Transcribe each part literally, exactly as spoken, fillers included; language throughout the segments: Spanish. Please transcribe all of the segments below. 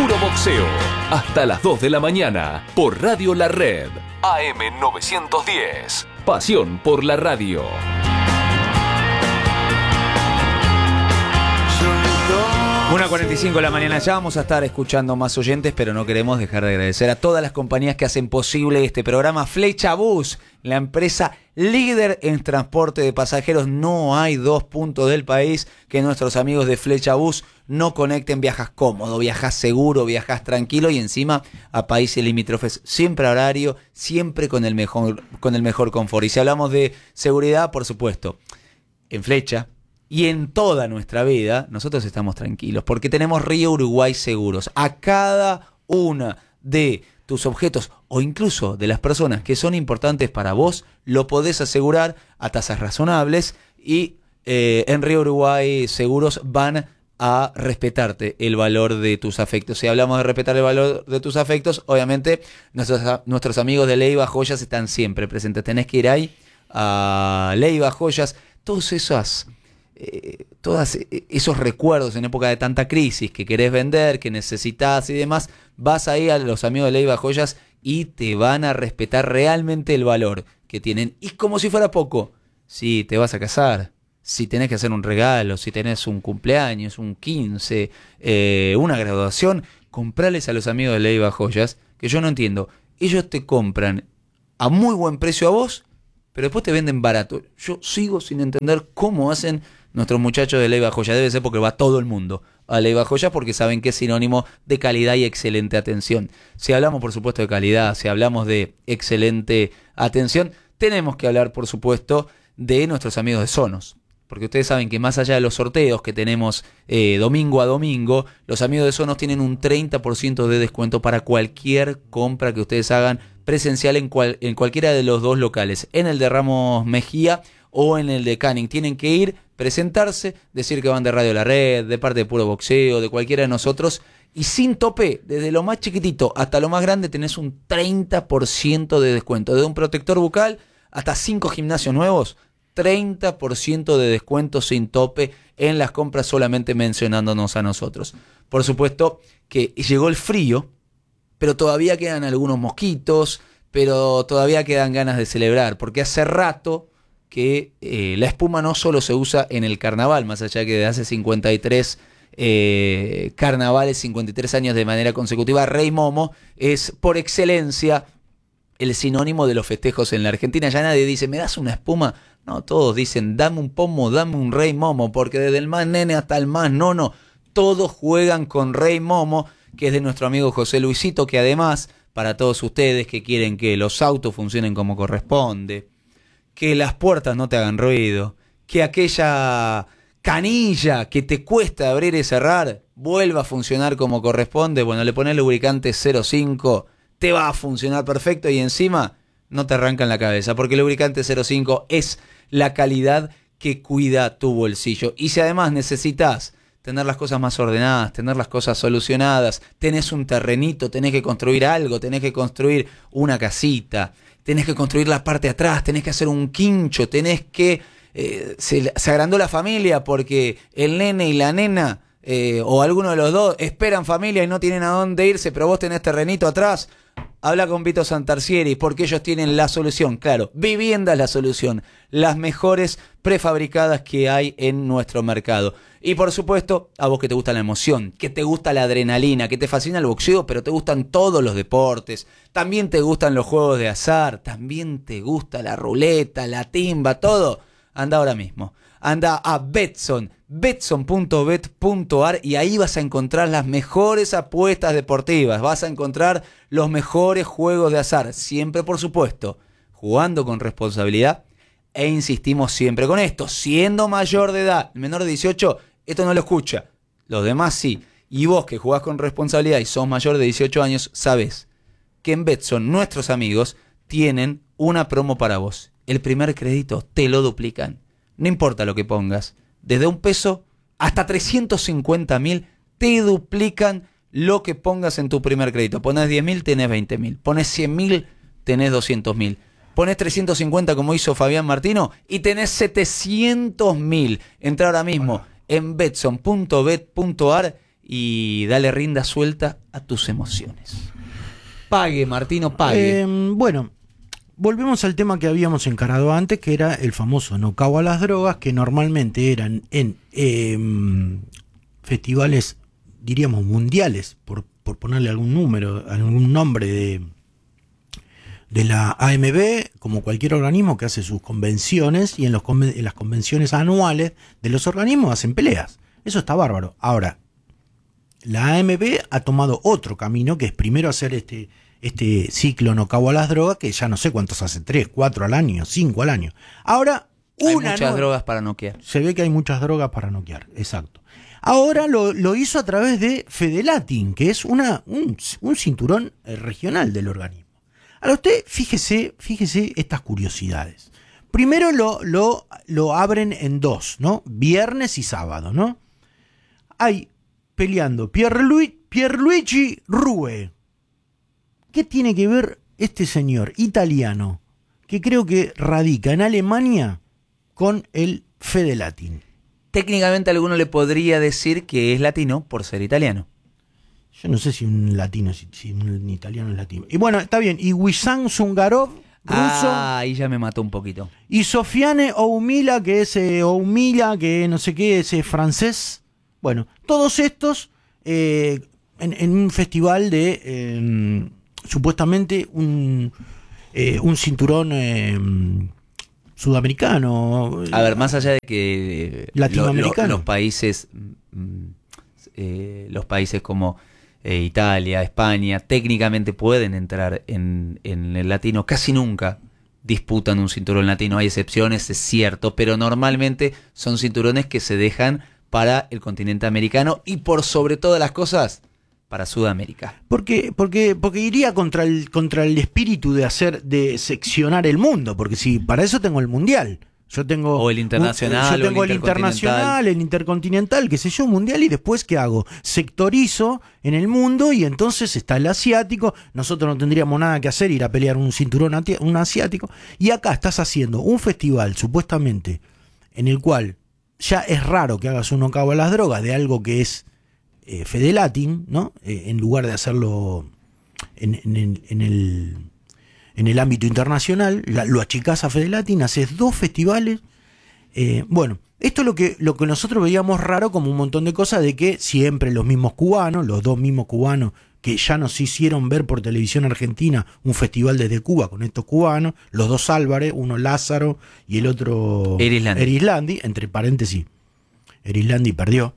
Puro boxeo. Hasta las dos de la mañana por Radio La Red. A M novecientos diez. Pasión por la radio. una cuarenta y cinco de la mañana, ya vamos a estar escuchando más oyentes, pero no queremos dejar de agradecer a todas las compañías que hacen posible este programa. Flecha Bus, la empresa líder en transporte de pasajeros. No hay dos puntos del país que nuestros amigos de Flecha Bus no conecten. Viajas cómodo, viajas seguro, viajas tranquilo y encima a países limítrofes, siempre a horario, siempre con el mejor, con el mejor confort. Y si hablamos de seguridad, por supuesto, en Flecha y en toda nuestra vida, nosotros estamos tranquilos porque tenemos Río Uruguay Seguros. A cada una de tus objetos o incluso de las personas que son importantes para vos, lo podés asegurar a tasas razonables y eh, en Río Uruguay Seguros van a respetarte el valor de tus afectos. Si hablamos de respetar el valor de tus afectos, obviamente nuestros, nuestros amigos de Leiva Joyas están siempre presentes. Tenés que ir ahí a Leiva Joyas, todos esos... Eh, todos esos recuerdos en época de tanta crisis que querés vender, que necesitas y demás, vas ahí a los amigos de Leiva Joyas y te van a respetar realmente el valor que tienen. Y como si fuera poco, si te vas a casar, si tenés que hacer un regalo, si tenés un cumpleaños, un quince, eh, una graduación, comprales a los amigos de Leiva Joyas, que yo no entiendo, ellos te compran a muy buen precio a vos, pero después te venden barato. Yo sigo sin entender cómo hacen nuestros muchachos de Leiva Joya. Debe ser porque va todo el mundo a Leiva Joya porque saben que es sinónimo de calidad y excelente atención. Si hablamos, por supuesto, de calidad, si hablamos de excelente atención, tenemos que hablar, por supuesto, de nuestros amigos de Sonos. Porque ustedes saben que más allá de los sorteos que tenemos eh, domingo a domingo, los amigos de Sonos tienen un treinta por ciento de descuento para cualquier compra que ustedes hagan presencial en, cual, en cualquiera de los dos locales, en el de Ramos Mejía o en el de Canning. Tienen que ir, presentarse, decir que van de Radio La Red, de parte de Puro Boxeo, de cualquiera de nosotros, y sin tope, desde lo más chiquitito hasta lo más grande, tenés un treinta por ciento de descuento. De un protector bucal hasta cinco gimnasios nuevos, treinta por ciento de descuento sin tope en las compras, solamente mencionándonos a nosotros. Por supuesto que llegó el frío, pero todavía quedan algunos mosquitos, pero todavía quedan ganas de celebrar, porque hace rato que eh, la espuma no solo se usa en el carnaval, más allá que de hace cincuenta y tres eh, carnavales, cincuenta y tres años de manera consecutiva, Rey Momo es por excelencia el sinónimo de los festejos en la Argentina. Ya nadie dice, ¿me das una espuma? No, todos dicen, dame un pomo, dame un Rey Momo, porque desde el más nene hasta el más nono, todos juegan con Rey Momo, que es de nuestro amigo José Luisito, que además, para todos ustedes que quieren que los autos funcionen como corresponde, que las puertas no te hagan ruido, que aquella canilla que te cuesta abrir y cerrar vuelva a funcionar como corresponde, bueno, le pones lubricante cero cinco, te va a funcionar perfecto y encima no te arranca en la cabeza, porque el lubricante cero cinco es la calidad que cuida tu bolsillo. Y si además necesitas tener las cosas más ordenadas, tener las cosas solucionadas, tenés un terrenito, tenés que construir algo, tenés que construir una casita, tenés que construir la parte de atrás, tenés que hacer un quincho, tenés que... Eh, se, se agrandó la familia porque el nene y la nena, eh, o alguno de los dos, esperan familia y no tienen a dónde irse, pero vos tenés terrenito atrás. Habla con Vito Santarcieri porque ellos tienen la solución. Claro, Vivienda es la solución. Las mejores prefabricadas que hay en nuestro mercado. Y por supuesto, a vos que te gusta la emoción, que te gusta la adrenalina, que te fascina el boxeo, pero te gustan todos los deportes. También te gustan los juegos de azar. También te gusta la ruleta, la timba, todo. Anda ahora mismo. Anda a Betson. Betson punto bet punto ar y ahí vas a encontrar las mejores apuestas deportivas, vas a encontrar los mejores juegos de azar, siempre por supuesto, jugando con responsabilidad e insistimos siempre con esto, siendo mayor de edad, menor de dieciocho, esto no lo escucha, los demás sí, y vos que jugás con responsabilidad y sos mayor de dieciocho años, sabés que en Betson nuestros amigos tienen una promo para vos, el primer crédito te lo duplican, no importa lo que pongas. Desde un peso hasta trescientos cincuenta mil te duplican lo que pongas en tu primer crédito. Pones diez mil, tenés veinte mil. Pones cien mil, tenés doscientos mil. Pones trescientos cincuenta como hizo Fabián Martino y tenés setecientos mil. Entra ahora mismo en betson punto bet punto ar y dale rienda suelta a tus emociones. Pague, Martino, pague. Eh, bueno, volvemos al tema que habíamos encarado antes, que era el famoso no cabo a las drogas, que normalmente eran en eh, festivales, diríamos, mundiales, por, por ponerle algún número, algún nombre de, de la A M B, como cualquier organismo que hace sus convenciones, y en, los, en las convenciones anuales de los organismos hacen peleas. Eso está bárbaro. Ahora, la A M B ha tomado otro camino, que es primero hacer este, este ciclo no cabo a las drogas, que ya no sé cuántos hace, tres, cuatro al año, cinco al año. Ahora, hay una muchas no, drogas para noquear. Se ve que hay muchas drogas para noquear, exacto. Ahora lo, lo hizo a través de Fedelatin, que es una, un, un cinturón regional del organismo. Ahora usted, fíjese, fíjese estas curiosidades. Primero lo, lo, lo abren en dos, ¿no? Viernes y sábado, ¿no? Hay peleando Pierluigi, Pierluigi Rue. ¿Qué tiene que ver este señor italiano, que creo que radica en Alemania, con el Fedelatin? Técnicamente alguno le podría decir que es latino por ser italiano. Yo no sé si un latino, si, si un italiano es latino. Y bueno, está bien. Y Wissam Zungarov, ruso. Ah, ahí ya me mató un poquito. Y Sofiane Oumila, que es eh, Oumila, que no sé qué, es eh, francés. Bueno, todos estos eh, en, en un festival de eh, supuestamente un, eh, un cinturón eh, sudamericano. A ver, más allá de que latinoamericano. Lo, lo, los países, eh, los países como eh, Italia, España, técnicamente pueden entrar en, en el latino, casi nunca disputan un cinturón latino. Hay excepciones, es cierto, pero normalmente son cinturones que se dejan para el continente americano y por sobre todas las cosas para Sudamérica. Porque, porque, porque iría contra el, contra el espíritu de hacer, de seccionar el mundo, porque si para eso tengo el mundial. Yo tengo o el internacional, un, yo tengo o el, el internacional, el intercontinental, qué sé yo, mundial, y después ¿qué hago? Sectorizo en el mundo y entonces está el asiático. Nosotros no tendríamos nada que hacer, ir a pelear un cinturón un asiático. Y acá estás haciendo un festival, supuestamente, en el cual ya es raro que hagas un no cabo a las drogas de algo que es eh, Fedelatin, ¿no? Eh, en lugar de hacerlo en, en, en, en el... en el ámbito internacional, la, lo achicás a Fedelatin, haces dos festivales. Eh, bueno, esto es lo que, lo que nosotros veíamos raro, como un montón de cosas, de que siempre los mismos cubanos, los dos mismos cubanos que ya nos hicieron ver por televisión argentina un festival desde Cuba con estos cubanos, los dos Álvarez, uno Lázaro y el otro Erislandi, Erislandi entre paréntesis, Erislandi perdió.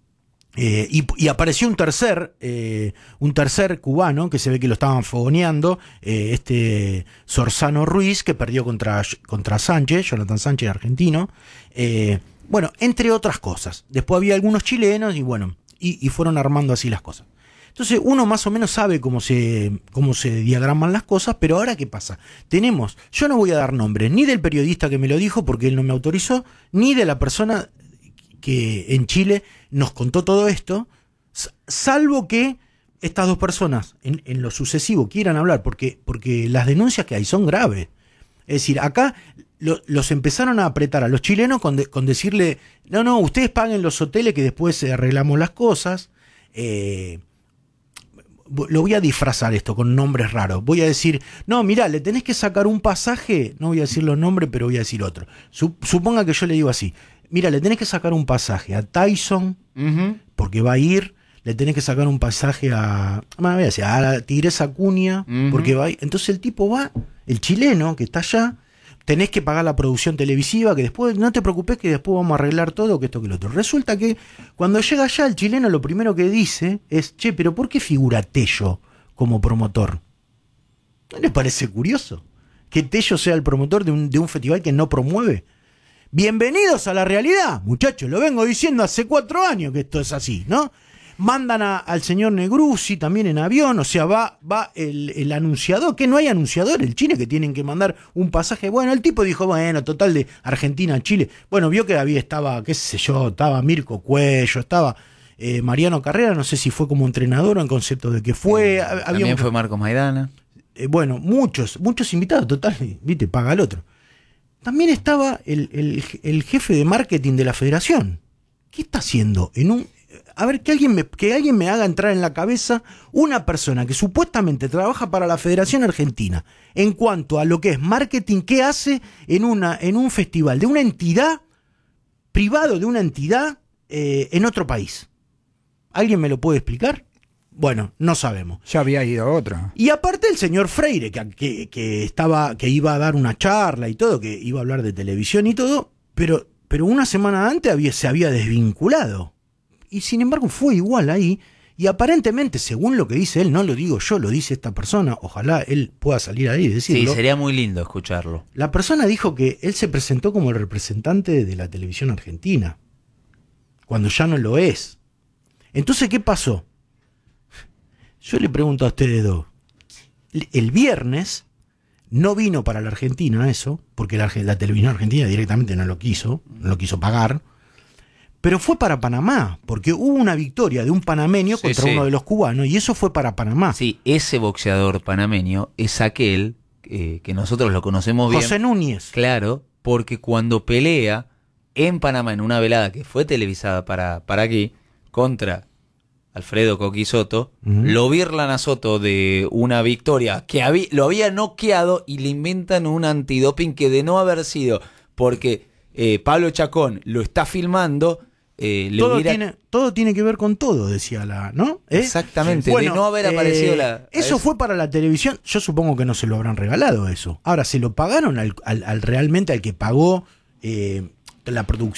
Eh, y, y apareció un tercer eh, un tercer cubano que se ve que lo estaban fogoneando, eh, este Sorzano Ruiz, que perdió contra, contra Sánchez, Jonathan Sánchez, argentino. Eh, bueno, entre otras cosas. Después había algunos chilenos y bueno, y, y fueron armando así las cosas. Entonces uno más o menos sabe cómo se, cómo se diagraman las cosas, pero ahora ¿qué pasa? Tenemos, yo no voy a dar nombres ni del periodista que me lo dijo porque él no me autorizó, ni de la persona que en Chile nos contó todo esto, salvo que estas dos personas en, en lo sucesivo quieran hablar, porque, porque las denuncias que hay son graves. Es decir, acá lo, los empezaron a apretar a los chilenos con, de, con decirle, no, no, ustedes paguen los hoteles que después arreglamos las cosas. Eh, lo voy a disfrazar esto con nombres raros. Voy a decir, no, mirá, le tenés que sacar un pasaje, no voy a decir los nombres, pero voy a decir otro. Suponga que yo le digo así, mira, le tenés que sacar un pasaje a Tyson, uh-huh, porque va a ir, le tenés que sacar un pasaje a, bueno, voy a decir, a la Tigresa Cunha, uh-huh, porque va a ir. Entonces el tipo va, el chileno que está allá, tenés que pagar la producción televisiva, que después, no te preocupes que después vamos a arreglar todo, que esto, que lo otro. Resulta que cuando llega allá el chileno lo primero que dice es, che, pero ¿por qué figura Tello como promotor? ¿No les parece curioso que Tello sea el promotor de un, de un festival que no promueve? Bienvenidos a la realidad, muchachos, lo vengo diciendo hace cuatro años que esto es así, ¿no? Mandan a, al señor Negruzi también en avión, o sea, va, va el, el anunciador, que no hay anunciador, el Chile, que tienen que mandar un pasaje. Bueno, el tipo dijo, bueno, total de Argentina a Chile. Bueno, vio que había, estaba, qué sé yo, estaba Mirko Cuello, estaba eh, Mariano Carrera, no sé si fue como entrenador o en concepto de que fue. Eh, había también un, fue Marcos Maidana. Eh, bueno, muchos, muchos invitados, total, viste, paga el otro. También estaba el, el, el jefe de marketing de la federación. ¿Qué está haciendo en un a ver, que alguien, me, que alguien me haga entrar en la cabeza una persona que supuestamente trabaja para la Federación Argentina en cuanto a lo que es marketing, ¿qué hace en, una, en un festival de una entidad, privado de una entidad eh, en otro país? ¿Alguien me lo puede explicar? Bueno, no sabemos. Ya había ido otro. Y aparte el señor Freire, que, que, que, estaba, que iba a dar una charla y todo, que iba a hablar de televisión y todo, pero, pero una semana antes había, se había desvinculado. Y sin embargo fue igual ahí, y aparentemente, según lo que dice él, no lo digo yo, lo dice esta persona, ojalá él pueda salir ahí y decirlo. Sí, sería muy lindo escucharlo. La persona dijo que él se presentó como el representante de la televisión argentina, cuando ya no lo es. Entonces, ¿qué pasó? Yo le pregunto a ustedes dos, el viernes no vino para la Argentina eso, porque la, la televisión argentina directamente no lo quiso, no lo quiso pagar, pero fue para Panamá, porque hubo una victoria de un panameño sí, contra sí. uno de los cubanos, y eso fue para Panamá. Sí, ese boxeador panameño es aquel eh, que nosotros lo conocemos bien. José Núñez. Claro, porque cuando pelea en Panamá en una velada que fue televisada para, para aquí, contra Alfredo Coqui Soto, uh-huh. lo birlan a Soto de una victoria que había, lo había noqueado y le inventan un antidoping que de no haber sido porque eh, Pablo Chacón lo está filmando. Eh, le todo, hubiera... tiene, todo tiene que ver con todo, decía la, ¿no? ¿Eh? Exactamente, bueno, de no haber aparecido eh, la... Eso fue para la televisión, yo supongo que no se lo habrán regalado eso. Ahora, se lo pagaron al, al, al realmente al que pagó eh, la producción.